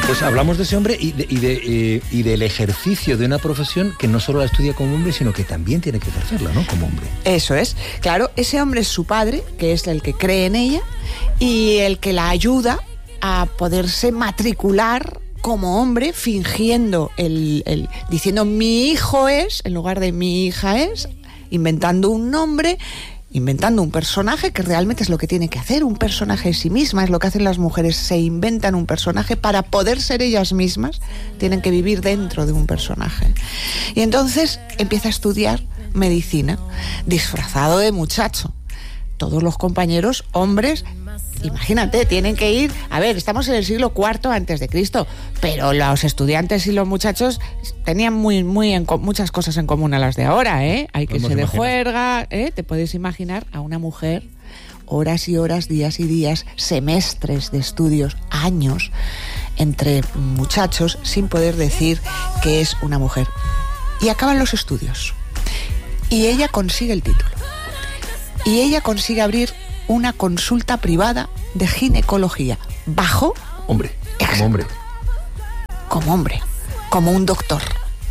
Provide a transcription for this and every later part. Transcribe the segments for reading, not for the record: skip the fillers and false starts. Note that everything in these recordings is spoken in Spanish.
Pues hablamos de ese hombre y del ejercicio de una profesión que no solo la estudia como hombre, sino que también tiene que ejercerla, ¿no? Como hombre. Eso es. Claro, ese hombre es su padre, que es el que cree en ella y el que la ayuda a poderse matricular como hombre, fingiendo diciendo mi hijo es, en lugar de mi hija es, inventando un nombre, inventando un personaje que realmente es lo que tiene que hacer, un personaje de sí misma, es lo que hacen las mujeres, se inventan un personaje para poder ser ellas mismas, tienen que vivir dentro de un personaje. Y entonces empieza a estudiar medicina, disfrazado de muchacho. Todos los compañeros, hombres, imagínate, tienen que ir... A ver, estamos en el siglo IV antes de Cristo, pero los estudiantes y los muchachos tenían muchas cosas en común a las de ahora, ¿eh? Hay que irse de juerga, ¿eh? Te puedes imaginar a una mujer, horas y horas, días y días, semestres de estudios, años, entre muchachos, sin poder decir que es una mujer. Y acaban los estudios. Y ella consigue el título. Y ella consigue abrir una consulta privada de ginecología bajo... Hombre, como hombre. Como hombre, como un doctor.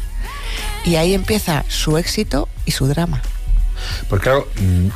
Y ahí empieza su éxito y su drama. Pues claro,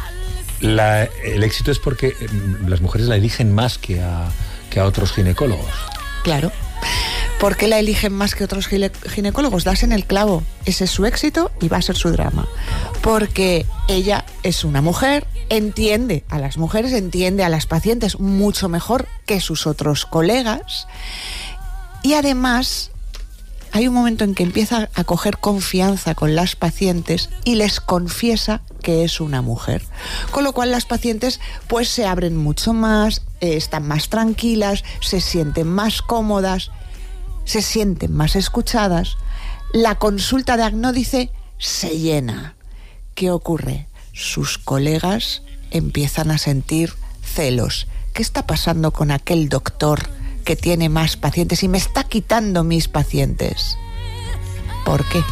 el éxito es porque las mujeres la eligen más que a otros ginecólogos. Claro. ¿Por qué la eligen más que otros ginecólogos? Das en el clavo. Ese es su éxito y va a ser su drama. Porque ella es una mujer, entiende a las mujeres, entiende a las pacientes mucho mejor que sus otros colegas. Y además, hay un momento en que empieza a coger confianza con las pacientes y les confiesa que es una mujer. Con lo cual las pacientes pues se abren mucho más, están más tranquilas, se sienten más cómodas, se sienten más escuchadas. La consulta de Agnódice se llena. ¿Qué ocurre? Sus colegas empiezan a sentir celos. ¿Qué está pasando con aquel doctor que tiene más pacientes y me está quitando mis pacientes? ¿Por qué?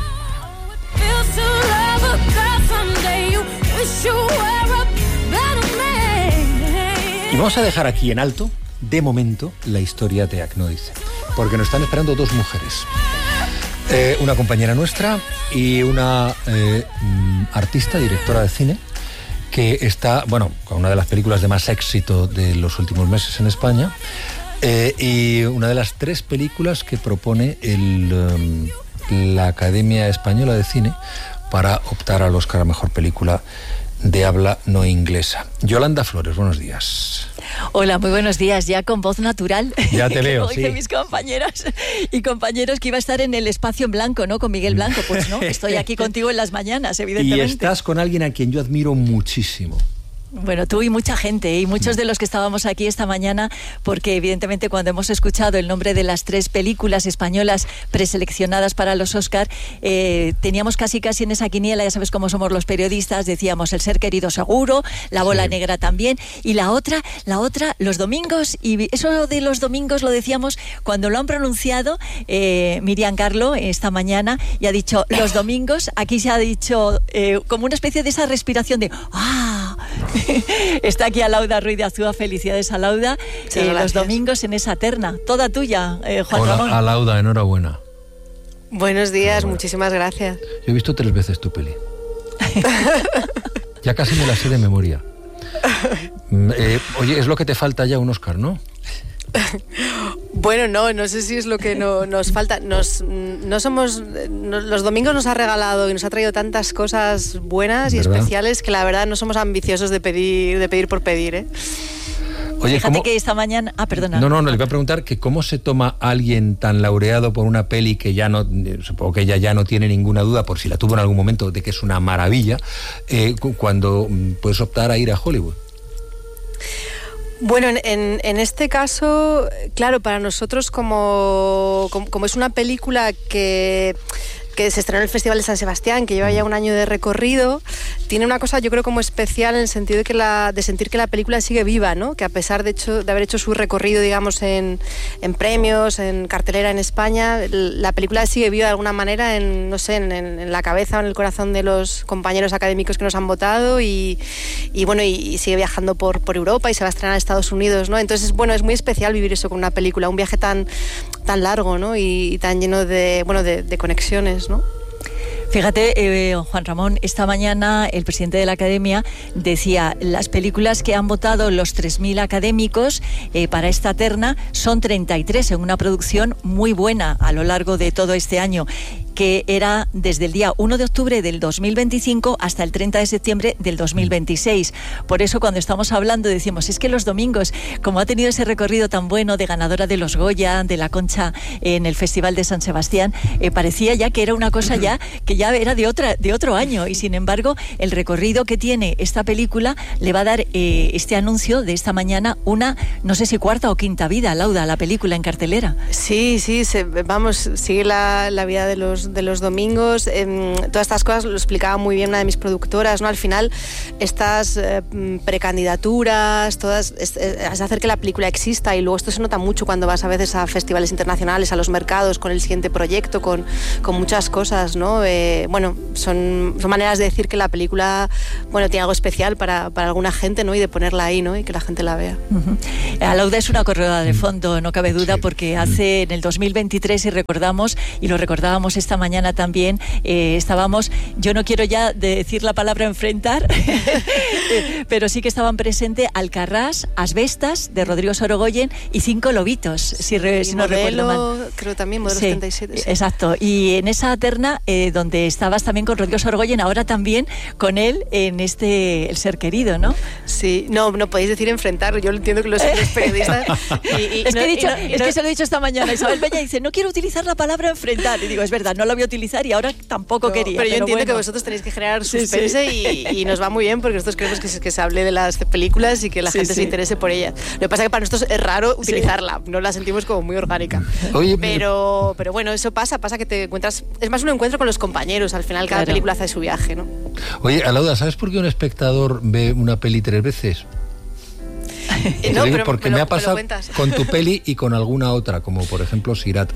Y vamos a dejar aquí en alto, de momento, la historia de Agnódice, porque nos están esperando dos mujeres. Una compañera nuestra y una artista, directora de cine, que está, bueno, con una de las películas de más éxito de los últimos meses en España, y una de las 3 películas que propone la Academia Española de Cine para optar al Oscar a Mejor Película de habla no inglesa. Yolanda Flores, buenos días. Hola, muy buenos días, ya con voz natural. Ya te veo, como sí. dicen mis compañeras y compañeros, que iba a estar en el espacio en blanco, ¿no? Con Miguel Blanco, pues no, estoy aquí contigo en las mañanas, evidentemente. Y estás con alguien a quien yo admiro muchísimo. Bueno, tú y mucha gente, y muchos de los que estábamos aquí esta mañana, porque evidentemente cuando hemos escuchado el nombre de las 3 películas españolas preseleccionadas para los Oscar, teníamos casi en esa quiniela, ya sabes cómo somos los periodistas, decíamos El ser querido seguro, La bola negra también, y la otra, Los domingos, y eso de los domingos lo decíamos cuando lo han pronunciado Miriam Carlo esta mañana, y ha dicho Los domingos, aquí se ha dicho como una especie de esa respiración de ¡ah! Está aquí Alauda Ruiz de Azúa, felicidades Alauda, los domingos en esa terna, toda tuya, Juan Hola, Ramón. Alauda, enhorabuena. Buenos días, muchísimas gracias. Yo he visto 3 veces tu peli. Ya casi me la sé de memoria. Oye, es lo que te falta ya un Oscar, ¿no? Bueno, no sé si es lo que nos falta. Los domingos nos ha regalado y nos ha traído tantas cosas buenas y especiales que la verdad no somos ambiciosos de pedir por pedir, ¿eh? Oye, fíjate que esta mañana... perdona. No, le voy a preguntar que cómo se toma alguien tan laureado por una peli que ya no, supongo que ella ya no tiene ninguna duda, por si la tuvo en algún momento, de que es una maravilla, cuando puedes optar a ir a Hollywood. Bueno, en este caso, claro, para nosotros como es una película que se estrenó en el Festival de San Sebastián, que lleva ya un año de recorrido, tiene una cosa yo creo como especial en el sentido de sentir que la película sigue viva, ¿no? Que a pesar de haber hecho su recorrido, digamos, en premios, en cartelera en España, la película sigue viva de alguna manera en la cabeza o en el corazón de los compañeros académicos que nos han votado y sigue viajando por Europa y se va a estrenar en Estados Unidos, ¿no? Entonces, bueno, es muy especial vivir eso con una película, un viaje tan tan largo, ¿no? Y tan lleno de conexiones, ¿no? Fíjate, Juan Ramón, esta mañana el presidente de la Academia decía, las películas que han votado los 3.000 académicos para esta terna son 33 en una producción muy buena a lo largo de todo este año, que era desde el día 1 de octubre del 2025 hasta el 30 de septiembre del 2026. Por eso cuando estamos hablando decimos, es que los domingos, como ha tenido ese recorrido tan bueno de ganadora de los Goya, de la Concha en el Festival de San Sebastián, parecía ya que era una cosa ya que ya era de otro año, y sin embargo el recorrido que tiene esta película le va a dar este anuncio de esta mañana una, no sé si cuarta o quinta vida, Lauda, la película en cartelera. Sí, sigue la vida de los domingos. Todas estas cosas lo explicaba muy bien una de mis productoras, ¿no? Al final estas precandidaturas, todas es hacer que la película exista, y luego esto se nota mucho cuando vas a veces a festivales internacionales, a los mercados, con el siguiente proyecto, con muchas cosas, ¿no? Son maneras de decir que la película, tiene algo especial para alguna gente, ¿no? Y de ponerla ahí, ¿no? Y que la gente la vea. Lauda es una corredora de fondo, no cabe duda, porque hace en el 2023, y recordamos, y lo recordábamos esta mañana también, estábamos, yo no quiero ya decir la palabra enfrentar, pero sí que estaban presentes Alcarrás, Asbestas, de Rodrigo Sorogoyen, y 5 lobitos, si no recuerdo mal. Creo también, Modelo 77. Sí. Exacto, y en esa terna, donde estabas también con Rodrigo Sorogoyen, ahora también con él en El Ser Querido, ¿no? Sí, no podéis decir enfrentar, yo lo entiendo que los periodistas... Es que se lo he dicho esta mañana, Isabel Peña dice, no quiero utilizar la palabra enfrentar, y digo, es verdad, no la voy a utilizar y ahora tampoco quería. Pero yo entiendo que vosotros tenéis que generar suspense, sí. Y nos va muy bien, porque nosotros queremos que se hable de las películas y que la gente se interese por ellas. Lo que pasa es que para nosotros es raro utilizarla, no la sentimos como muy orgánica. Oye, pero bueno, eso pasa que te encuentras, es más un encuentro con los compañeros, al final cada película hace su viaje, ¿no? Oye, Alauda, ¿sabes por qué un espectador ve una peli 3 veces? No, digo, pero porque me ha pasado con tu peli y con alguna otra, como por ejemplo Sirat.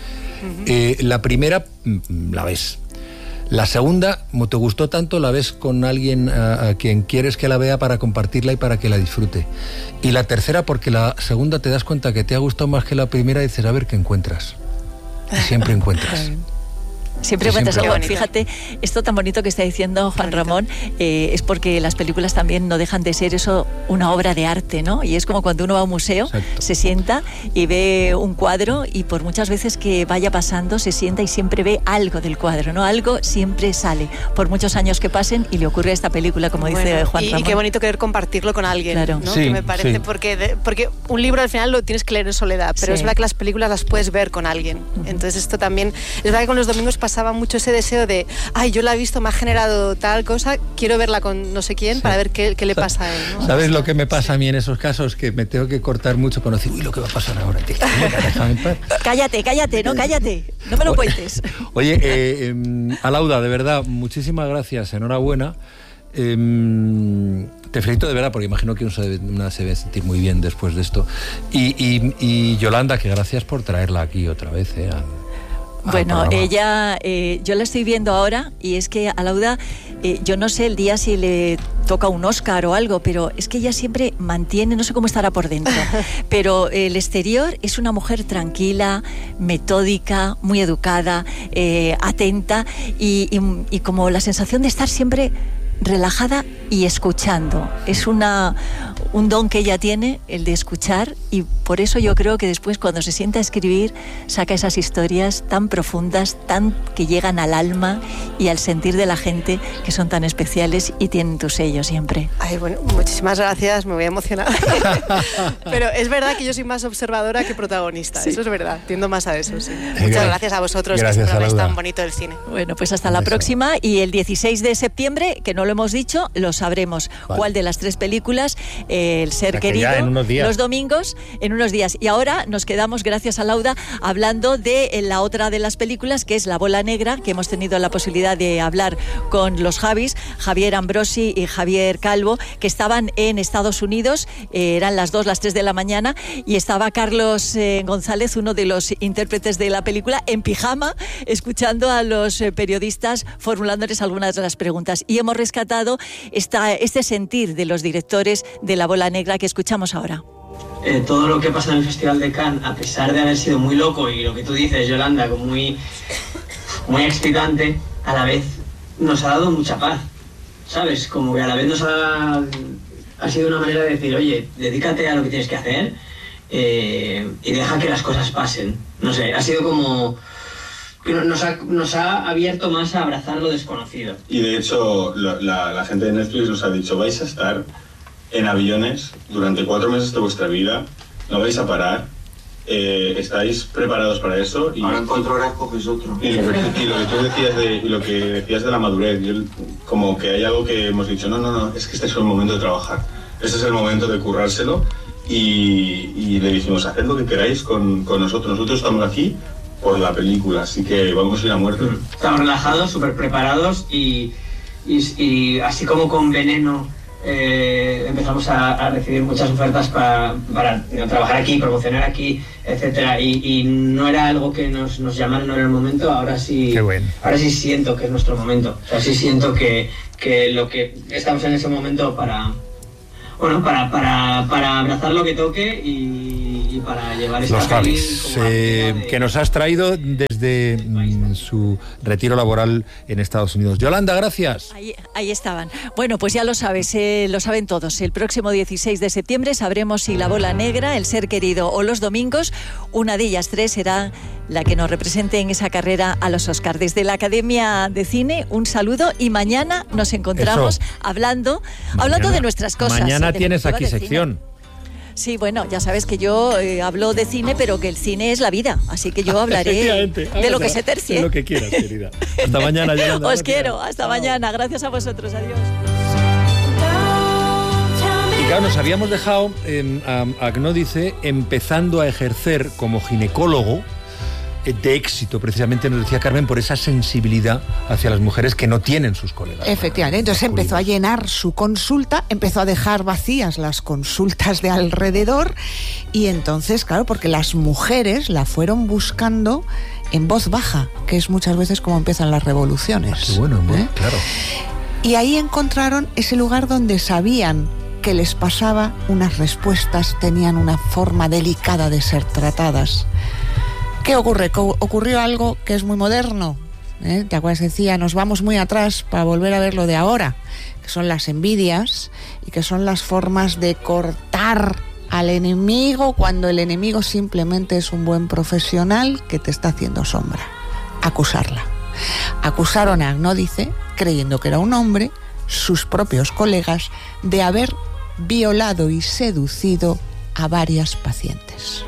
La primera la ves. La segunda, como te gustó tanto, la ves con alguien a quien quieres que la vea para compartirla y para que la disfrute. Y la tercera, porque la segunda te das cuenta que te ha gustado más que la primera y dices, a ver qué encuentras. Y siempre encuentras. Siempre cuentas algo. Fíjate, esto tan bonito que está diciendo Juan Ramón, es porque las películas también no dejan de ser eso, una obra de arte, ¿no? Y es como cuando uno va a un museo, se sienta y ve un cuadro, y por muchas veces que vaya pasando se sienta y siempre ve algo del cuadro, ¿no? Algo siempre sale, por muchos años que pasen, y le ocurre a esta película, como dice Juan Ramón. Y qué bonito querer compartirlo con alguien, claro, ¿no? Sí, que me parece, porque un libro al final lo tienes que leer en soledad, pero es verdad que las películas las puedes ver con alguien. Entonces esto también, es verdad que con los domingos pasaba mucho ese deseo de, yo la he visto, me ha generado tal cosa, quiero verla con no sé quién para ver qué le pasa a él, ¿no? ¿Sabes lo que me pasa a mí en esos casos? Que me tengo que cortar mucho con decir, uy, lo que va a pasar ahora. Déjame en paz. Cállate, no me lo cuentes. Oye, Alauda, de verdad, muchísimas gracias, enhorabuena. Te felicito de verdad, porque imagino que una se debe sentir muy bien después de esto. Y Yolanda, que gracias por traerla aquí otra vez, Bueno, ella, yo la estoy viendo ahora, y es que a Lauda, yo no sé el día si le toca un Oscar o algo, pero es que ella siempre mantiene, no sé cómo estará por dentro, pero el exterior es una mujer tranquila, metódica, muy educada, atenta, y como la sensación de estar siempre relajada y escuchando. Es un don que ella tiene, el de escuchar, y por eso yo creo que después, cuando se sienta a escribir, saca esas historias tan profundas, tan que llegan al alma y al sentir de la gente, que son tan especiales y tienen tu sello siempre. Ay, bueno, muchísimas gracias, me voy a emocionar. Pero es verdad que yo soy más observadora que protagonista, eso es verdad, tiendo más a eso, sí. Muchas gracias a vosotros, gracias, que es tan bonito el cine. Bueno, pues hasta la próxima, y el 16 de septiembre, que no lo hemos dicho, lo sabremos, cuál de las 3 películas, El Ser Querido, los domingos, en unos días. Y ahora nos quedamos, gracias a Lauda, hablando de la otra de las películas, que es La Bola Negra, que hemos tenido la posibilidad de hablar con los Javis, Javier Ambrosi y Javier Calvo, que estaban en Estados Unidos, eran las 2, las 3 de la mañana, y estaba Carlos González, uno de los intérpretes de la película, en pijama, escuchando a los periodistas formulándoles algunas de las preguntas. Y hemos rescatado este sentir de los directores de La Bola Negra, que escuchamos ahora. Todo lo que pasa en el Festival de Cannes, a pesar de haber sido muy loco y lo que tú dices, Yolanda, como muy excitante, a la vez nos ha dado mucha paz, ¿sabes? Como que a la vez nos ha sido una manera de decir, oye, dedícate a lo que tienes que hacer y deja que las cosas pasen. No sé, ha sido como que nos ha abierto más a abrazar lo desconocido. Y de hecho, la gente de Netflix nos ha dicho, vais a estar en aviones durante 4 meses de vuestra vida, no vais a parar, estáis preparados para eso. Y ahora en 4 horas coges otro. Y lo que tú decías de la madurez, como que hay algo que hemos dicho, no, es que este es el momento de trabajar, este es el momento de currárselo, y le dijimos, haced lo que queráis con nosotros estamos aquí por la película, así que vamos a ir a muerte. Estamos relajados, súper preparados y así como con Veneno empezamos a recibir muchas ofertas para trabajar aquí, promocionar aquí, etcétera, y no era algo que nos llamaron, no era el momento. Ahora sí, ahora sí siento que es nuestro momento, o sea, sí siento que lo que estamos en ese momento para abrazar lo que toque y para llevar esta los Javis que nos has traído desde su retiro laboral en Estados Unidos. Yolanda, gracias. Ahí estaban. Bueno, pues ya lo sabes, lo saben todos. El próximo 16 de septiembre sabremos si La Bola Negra, El Ser Querido o Los Domingos, una de ellas 3 será la que nos represente en esa carrera a los Oscar. Desde la Academia de Cine, un saludo y mañana nos encontramos hablando de nuestras cosas. Mañana tienes aquí sección. Sí, bueno, ya sabes que yo hablo de cine, pero que el cine es la vida, así que yo hablaré de lo que se tercie. De lo que quieras, querida. Hasta mañana, Yolanda. Os quiero, hasta mañana. Gracias a vosotros, adiós. Y claro, nos habíamos dejado a Agnódice empezando a ejercer como ginecólogo de éxito, precisamente nos decía Carmen, por esa sensibilidad hacia las mujeres que no tienen sus colegas. Efectivamente, entonces empezó a llenar su consulta, empezó a dejar vacías las consultas de alrededor y entonces, claro, porque las mujeres la fueron buscando en voz baja, que es muchas veces como empiezan las revoluciones. Qué bueno, claro. Y ahí encontraron ese lugar donde sabían que les pasaba unas respuestas, tenían una forma delicada de ser tratadas. ¿Qué ocurre? Ocurrió algo que es muy moderno, ¿Te acuerdas? Decía, nos vamos muy atrás para volver a ver lo de ahora, que son las envidias y que son las formas de cortar al enemigo cuando el enemigo simplemente es un buen profesional que te está haciendo sombra. Acusarla. Acusaron a Agnódice, creyendo que era un hombre, sus propios colegas, de haber violado y seducido a varias pacientes.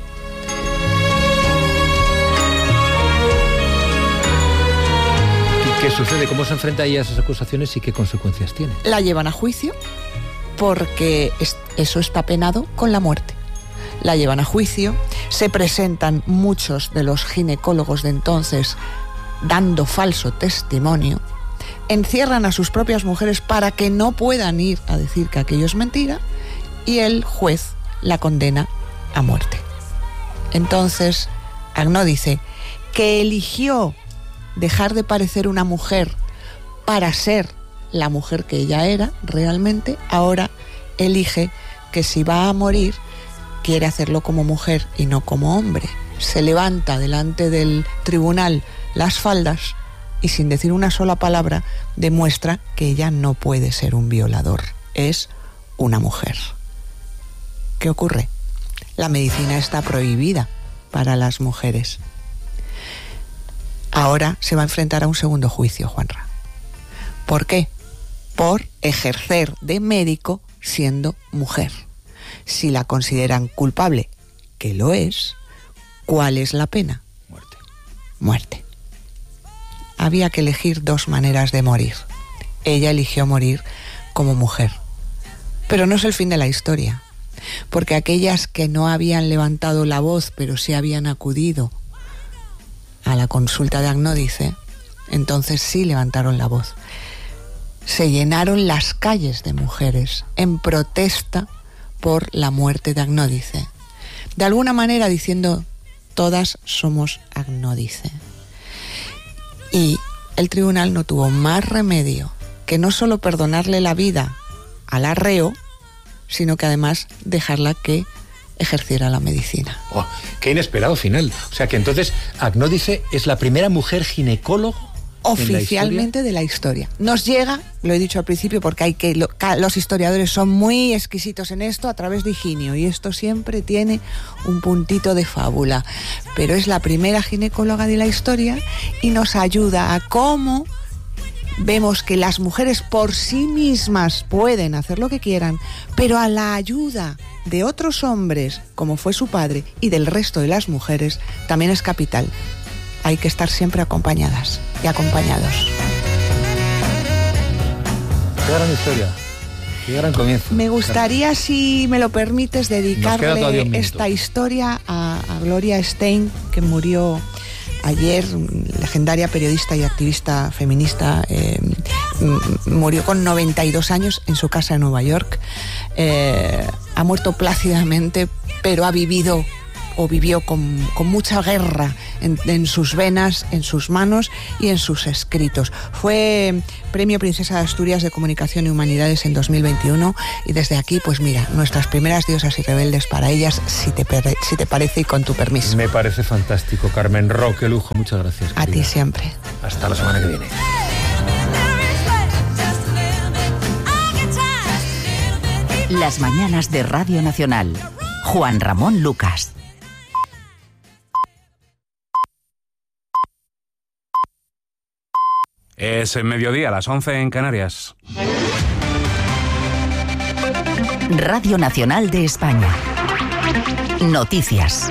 ¿Qué sucede? ¿Cómo se enfrenta ella a esas acusaciones y qué consecuencias tiene? La llevan a juicio porque eso está penado con la muerte. La llevan a juicio, se presentan muchos de los ginecólogos de entonces dando falso testimonio, encierran a sus propias mujeres para que no puedan ir a decir que aquello es mentira y el juez la condena a muerte. Entonces, Agnódice, que eligió dejar de parecer una mujer para ser la mujer que ella era realmente, ahora elige que si va a morir, quiere hacerlo como mujer y no como hombre. Se levanta delante del tribunal las faldas y sin decir una sola palabra demuestra que ella no puede ser un violador, es una mujer. ¿Qué ocurre? La medicina está prohibida para las mujeres. Ahora se va a enfrentar a un segundo juicio, Juanra. ¿Por qué? Por ejercer de médico siendo mujer. Si la consideran culpable, que lo es, ¿cuál es la pena? Muerte. Muerte. Había que elegir dos maneras de morir. Ella eligió morir como mujer. Pero no es el fin de la historia, porque aquellas que no habían levantado la voz, pero sí habían acudido a la consulta de Agnódice, entonces sí levantaron la voz. Se llenaron las calles de mujeres en protesta por la muerte de Agnódice. De alguna manera diciendo, todas somos Agnódice. Y el tribunal no tuvo más remedio que no solo perdonarle la vida al arreo, sino que además dejarla que ejerciera la medicina. Oh, qué inesperado final. O sea que entonces Agnodice es la primera mujer ginecóloga oficialmente de la historia. Nos llega, lo he dicho al principio, porque los historiadores son muy exquisitos en esto, a través de Higinio, y esto siempre tiene un puntito de fábula, pero es la primera ginecóloga de la historia y nos ayuda a cómo vemos que las mujeres por sí mismas pueden hacer lo que quieran, pero a la ayuda de otros hombres, como fue su padre, y del resto de las mujeres, también es capital. Hay que estar siempre acompañadas y acompañados. Qué gran historia, qué gran comienzo. Me gustaría, si me lo permites, dedicarle esta historia a Gloria Steinem, que murió ayer, legendaria periodista y activista feminista, murió con 92 años en su casa en Nueva York. Ha muerto plácidamente, pero ha vivido o vivió con mucha guerra en sus venas, en sus manos y en sus escritos. Fue Premio Princesa de Asturias de Comunicación y Humanidades en 2021 y desde aquí, pues mira, nuestras primeras diosas y rebeldes para ellas, si te parece y con tu permiso. Me parece fantástico, Carmen Ro, qué lujo, muchas gracias. A ti siempre. Hasta la semana que viene. Las mañanas de Radio Nacional. Juan Ramón Lucas. Es en mediodía, a las 11 en Canarias. Radio Nacional de España. Noticias.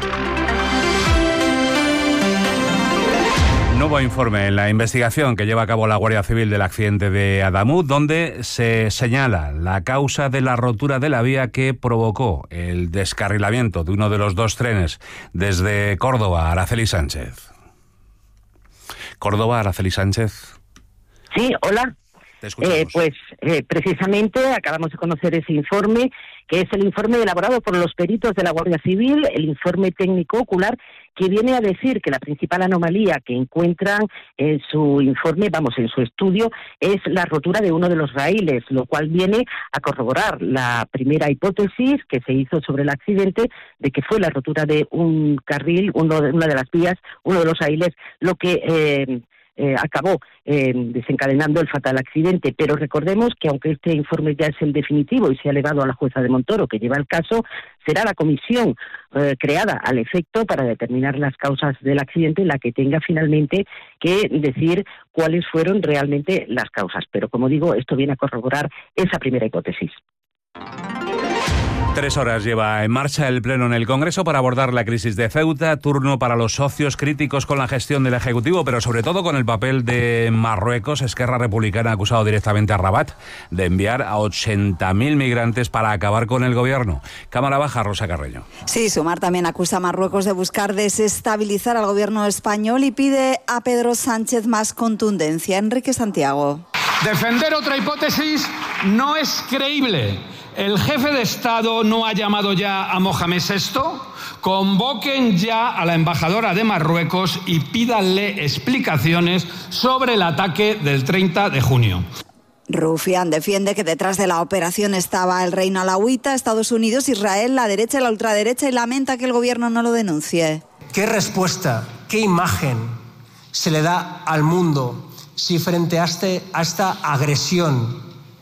Nuevo informe en la investigación que lleva a cabo la Guardia Civil del accidente de Adamuz, donde se señala la causa de la rotura de la vía que provocó el descarrilamiento de uno de los dos trenes desde Córdoba a Araceli Sánchez. Córdoba, Araceli Sánchez. Sí, hola. Te escuchamos. Precisamente acabamos de conocer ese informe, que es el informe elaborado por los peritos de la Guardia Civil, el informe técnico ocular, que viene a decir que la principal anomalía que encuentran en su informe, en su estudio, es la rotura de uno de los raíles, lo cual viene a corroborar la primera hipótesis que se hizo sobre el accidente, de que fue la rotura de un carril, una de las vías, uno de los raíles, lo que acabó desencadenando el fatal accidente. Pero recordemos que aunque este informe ya es el definitivo y se ha elevado a la jueza de Montoro, que lleva el caso, será la comisión creada al efecto para determinar las causas del accidente la que tenga finalmente que decir cuáles fueron realmente las causas. Pero como digo, esto viene a corroborar esa primera hipótesis. 3 horas lleva en marcha el Pleno en el Congreso para abordar la crisis de Ceuta, turno para los socios críticos con la gestión del Ejecutivo, pero sobre todo con el papel de Marruecos. Esquerra Republicana ha acusado directamente a Rabat de enviar a 80.000 migrantes para acabar con el gobierno. Cámara Baja, Rosa Carreño. Sí, Sumar también acusa a Marruecos de buscar desestabilizar al gobierno español y pide a Pedro Sánchez más contundencia. Enrique Santiago. Defender otra hipótesis no es creíble. ¿El jefe de Estado no ha llamado ya a Mohamed VI? Convoquen ya a la embajadora de Marruecos y pídanle explicaciones sobre el ataque del 30 de junio. Rufián defiende que detrás de la operación estaba el reino alauita, Estados Unidos, Israel, la derecha y la ultraderecha, y lamenta que el gobierno no lo denuncie. ¿Qué respuesta, qué imagen se le da al mundo si frente a esta agresión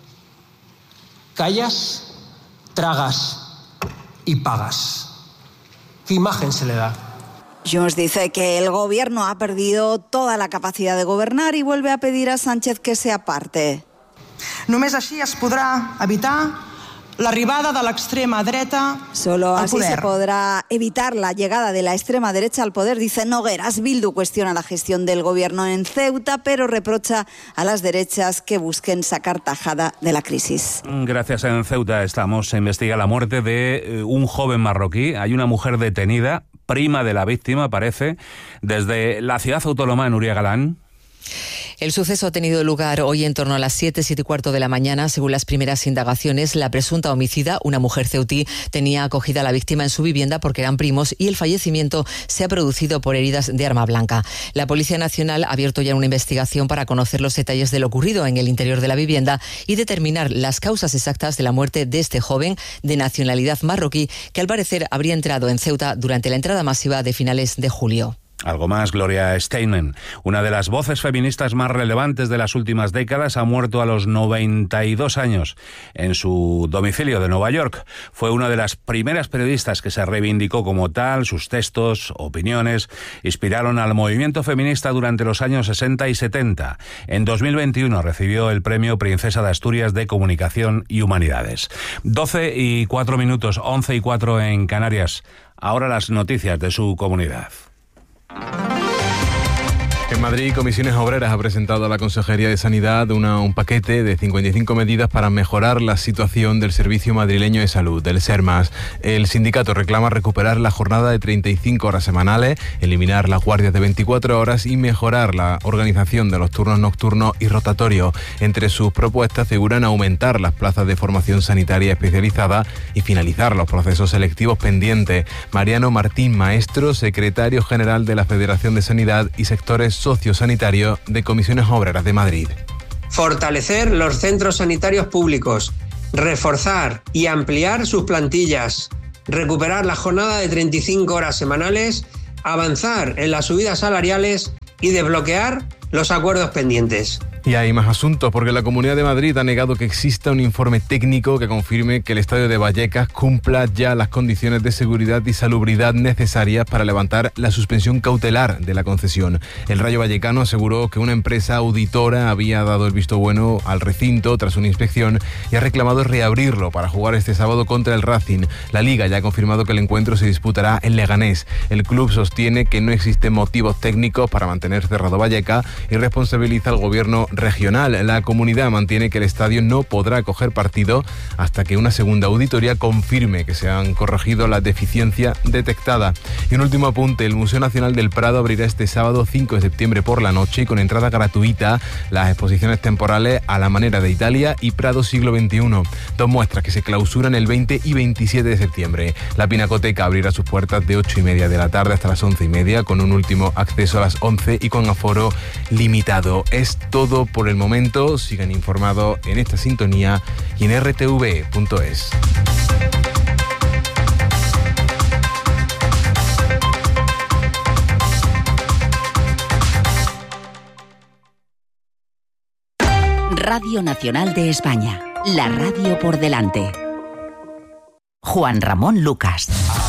callas, tragas y pagas? ¿Qué imagen se le da? Junts dice que el gobierno ha perdido toda la capacidad de gobernar y vuelve a pedir a Sánchez que se aparte. Només així es podrà evitar l'arribada de l'extrema dreta Solo al así poder. se podrá evitar la llegada de la extrema derecha al poder, dice Nogueras. Bildu cuestiona la gestión del gobierno en Ceuta, pero reprocha a las derechas que busquen sacar tajada de la crisis. Gracias. En Ceuta estamos. Se investiga la muerte de un joven marroquí. Hay una mujer detenida, prima de la víctima, parece, desde la ciudad autónoma, Nuria Galán. El suceso ha tenido lugar hoy en torno a las 7:15 de la mañana. Según las primeras indagaciones, la presunta homicida, una mujer ceutí, tenía acogida a la víctima en su vivienda porque eran primos y el fallecimiento se ha producido por heridas de arma blanca. La Policía Nacional ha abierto ya una investigación para conocer los detalles de lo ocurrido en el interior de la vivienda y determinar las causas exactas de la muerte de este joven de nacionalidad marroquí que al parecer habría entrado en Ceuta durante la entrada masiva de finales de julio. Algo más, Gloria Steinem, una de las voces feministas más relevantes de las últimas décadas, ha muerto a los 92 años en su domicilio de Nueva York. Fue una de las primeras periodistas que se reivindicó como tal. Sus textos, opiniones, inspiraron al movimiento feminista durante los años 60 y 70. En 2021 recibió el premio Princesa de Asturias de Comunicación y Humanidades. 12:04, 11:04 en Canarias. Ahora las noticias de su comunidad. En Madrid, Comisiones Obreras ha presentado a la Consejería de Sanidad un paquete de 55 medidas para mejorar la situación del Servicio Madrileño de Salud, del SERMAS. El sindicato reclama recuperar la jornada de 35 horas semanales, eliminar las guardias de 24 horas y mejorar la organización de los turnos nocturnos y rotatorios. Entre sus propuestas figuran aumentar las plazas de formación sanitaria especializada y finalizar los procesos selectivos pendientes. Mariano Martín Maestro, secretario general de la Federación de Sanidad y Sectores Sociosanitario de Comisiones Obreras de Madrid. Fortalecer los centros sanitarios públicos, reforzar y ampliar sus plantillas, recuperar la jornada de 35 horas semanales, avanzar en las subidas salariales y desbloquear los acuerdos pendientes. Y hay más asuntos, porque la Comunidad de Madrid ha negado que exista un informe técnico que confirme que el estadio de Vallecas cumpla ya las condiciones de seguridad y salubridad necesarias para levantar la suspensión cautelar de la concesión. El Rayo Vallecano aseguró que una empresa auditora había dado el visto bueno al recinto tras una inspección y ha reclamado reabrirlo para jugar este sábado contra el Racing. La Liga ya ha confirmado que el encuentro se disputará en Leganés. El club sostiene que no existen motivos técnicos para mantener cerrado Vallecas y responsabiliza al gobierno regional. La comunidad mantiene que el estadio no podrá acoger partido hasta que una segunda auditoría confirme que se han corregido las deficiencias detectadas. Y un último apunte, el Museo Nacional del Prado abrirá este sábado 5 de septiembre por la noche y con entrada gratuita las exposiciones temporales A la manera de Italia y Prado siglo XXI. Dos muestras que se clausuran el 20 y 27 de septiembre. La Pinacoteca abrirá sus puertas de 8:30 de la tarde hasta las 11:30 con un último acceso a las 11 y con aforo limitado. Es todo por el momento. Sigan informados en esta sintonía y en rtv.es. Radio Nacional de España, la radio por delante. Juan Ramón Lucas.